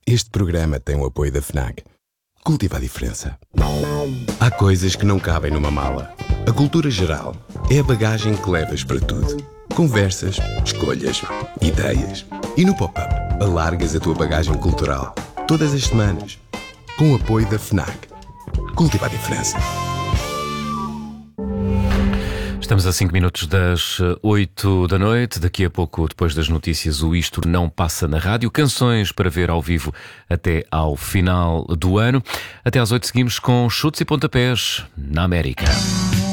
Este programa tem o apoio da FNAC. Cultiva a diferença. Há coisas que não cabem numa mala. A cultura geral é a bagagem que levas para tudo. Conversas, escolhas, ideias. E no Pop-Up, alargas a tua bagagem cultural. Todas as semanas. Com o apoio da FNAC. Cultiva a diferença. Estamos a 5 minutos das 8 da noite. Daqui a pouco, depois das notícias, o Isto Não Passa na Rádio. Canções para ver ao vivo até ao final do ano. Até às 8 seguimos com Chutes e Pontapés na América.